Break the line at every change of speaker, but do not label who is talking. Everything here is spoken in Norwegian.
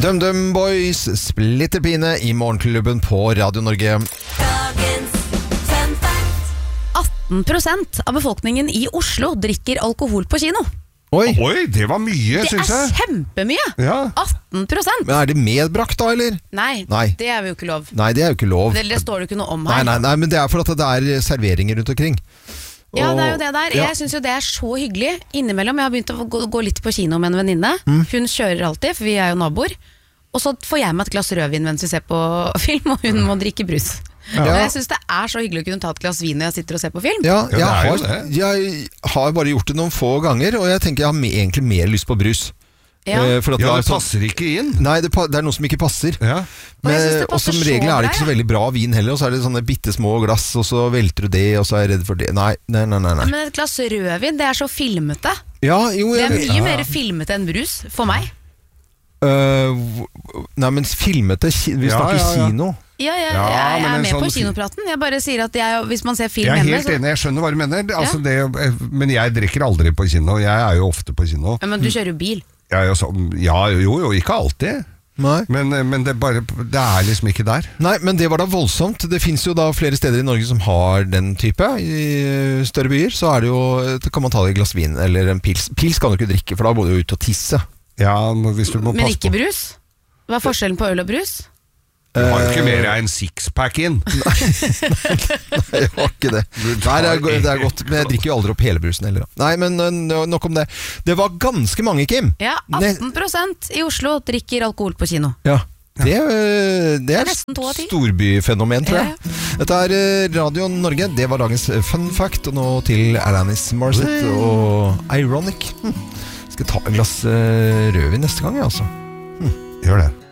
DumDum Boys, Splitter Pine I Morgenklubben på Radio Norge.
Dagens fun fact.
18% av befolkningen I Oslo drikker alkohol på kino.
Oi,
det var mye,
Det
synes jeg.
kjempemye.
Ja.
18%.
men det medbrakt da, eller?
Nei,
Nei.
det jo ikke lov.
Nei, det jo ikke lov.
Det står det ikke noe om
Nei,
her.
nei, men det for at det serveringer rundt omkring.
Ja, det jo det der.
Ja.
Jeg synes jo det så hyggelig. Innimellom, jeg har begynt å gå litt på kino med en venninne. Hun kjører alltid, for vi jo naboer. Og så får jeg meg et glass rødvin mens vi ser på film, og hun må drikke brus.
Ja.
Og jeg synes det så hyggelig å kunne ta et glass vin når jeg sitter og ser på film.
Ja,
Ja, det jo det.
jeg har bare gjort det noen få ganger, og jeg tenker jeg har egentlig mer lyst på brus.
Ja.
For at
Ja,
det
det passer ikke inn.
Nei, det noe som ikke passer.
Ja.
Og jeg synes det
Og
passer
som
så
regel
bra,
det ikke så veldig bra vin heller, og så det sånne bittesmå glass, og så velter du det, og så jeg redd for det. Nei.
Men et glass rødvin, det så filmete.
Ja, jo,
Det
jeg
mye mer filmete enn brus, for meg.
Nei, men filmete, vi
Ja,
snakker
ja, ja.
kino.
Ja, jeg
men en
med på
sånn-
kinopraten. Jeg bare sier at hvis man ser film
Jeg
hjemme
helt enig, jeg skjønner hva du mener. Altså, men jeg drikker aldri på kino. Jeg jo ofte på kino.
Ja, men du kjører jo bil.
Jo, ikke alltid.
Nei.
Men det liksom ikke der.
Nei, men det var da voldsomt. Det finnes jo da flere steder I Norge som har den type. I større byer så det jo, kan man ta et glass vin eller en pils. Pils kan du ikke drikke, for da må du ut og tisse.
Ja, hvis du må
Men
passe
ikke
på.
brus? Hva forskjellen på øl og brus?
Du har jo ikke mer enn sixpack inn.
Nei, jeg har ikke det. Nei, det godt, men jeg drikker jo aldri opp hele brusen heller. Nei, men nok om det. Det var ganske mange, Kim.
Ja, 18% I Oslo drikker alkohol på kino.
Ja. Det er
nesten 2 av 10.
storbyfenomen, tror jeg. Dette Radio Norge. Det var dagens fun fact. Og nå til Alanis Morissette og Ironic. Skal ta et glass rødvin neste gang, altså.
Gjør det.